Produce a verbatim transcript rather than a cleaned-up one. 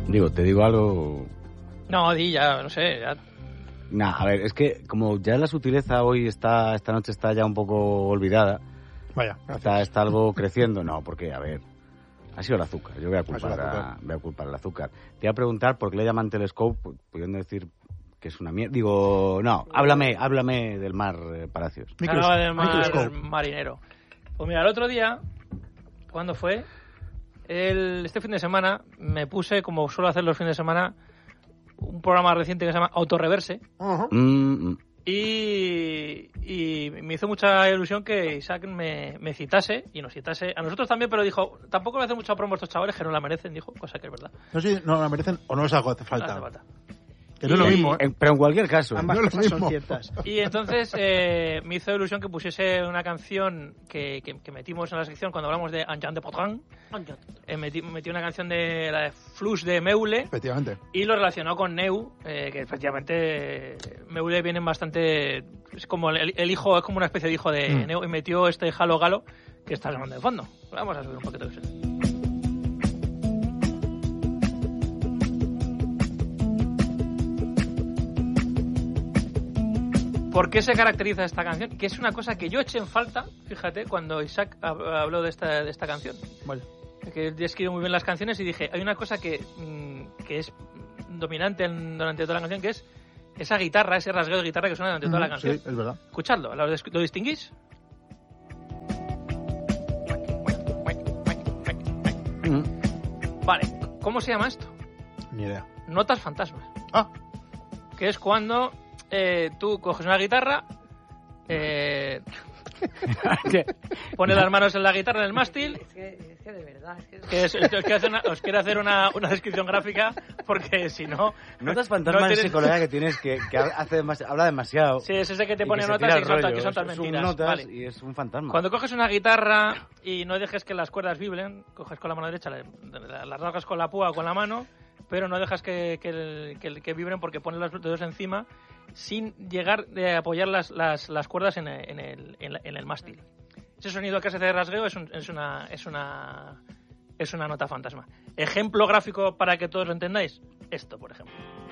Digo, te digo algo... No, di ya, no sé, ya... Nah, a ver, es que como ya la sutileza hoy está, esta noche está ya un poco olvidada. Vaya, está, está algo creciendo. No, porque, a ver, ha sido el azúcar. Yo voy a culpar, azúcar. a, voy a culpar el azúcar. Te iba a preguntar por qué le llaman telescope, pudiendo decir que es una mierda. Digo, no, háblame, háblame del mar, eh, Palacios. Hablaba del mar Microscope. marinero. Pues mira, el otro día, ¿cuándo fue? El, este fin de semana me puse, como suelo hacer los fines de semana, un programa reciente que se llama Autorreverse. Uh-huh. Mm, mm. Y, y me hizo mucha ilusión que Isaac me, me citase, y nos citase a nosotros también, pero dijo, tampoco le hace mucha promo a estos chavales que no la merecen, dijo, cosa que es verdad. No sé si no la merecen o no les hace No falta. hace falta. Que no es lo Y- mismo, ¿eh? En- pero en cualquier caso, Ambas no es lo cosas son mismo. ciertas. Y entonces eh, me hizo ilusión que pusiese una canción que, que, que metimos en la sección cuando hablamos de Anjan de Potran. Eh, metí, metí una canción de la de Flux de Meule Efectivamente. y lo relacionó con Neu, eh, que efectivamente eh, Meule viene bastante... Es como el, el hijo, es como una especie de hijo de Mm. Neu, y metió este Halo Galo que está sonando de fondo. Vamos a subir un poquito de eso. ¿Por qué se caracteriza esta canción? Que es una cosa que yo eché en falta, fíjate, cuando Isaac hab- habló de esta, de esta canción. Vale. Que él describe muy bien las canciones y dije, hay una cosa que, mm, que es dominante en- durante toda la canción, que es esa guitarra, ese rasgueo de guitarra que suena durante toda la Ujú, canción. Sí, es verdad. Escuchadlo, ¿lo, des- ¿lo distinguís? mm, Vale, ¿cómo se llama esto? Ni idea. Notas fantasmas. Ah, Que es cuando eh, tú coges una guitarra, eh, pones las manos en la guitarra, en el mástil. Es que, es que de verdad, es que... Que es- os, quiero hacer una, os quiero hacer una, una descripción gráfica, porque si no... Notas fantasmas no ese tienes- colega que tienes que, que hace demas- habla demasiado. Sí, es ese que te y pone que se notas tira y el son, rollo. que son todas Son mentiras. notas Vale. y es un fantasma. Cuando coges una guitarra y no dejes que las cuerdas vibren, coges con la mano derecha, la- la- las rasgas con la púa o con la mano, pero no dejas que, que, el- que, el- que vibren porque pones los dedos encima sin llegar a apoyar las, las, las cuerdas en el, en, el, en, la- en el mástil. Ese sonido que hace de rasgueo es, un- es, una, es, una, es una nota fantasma. Ejemplo gráfico para que todos lo entendáis, esto, por ejemplo.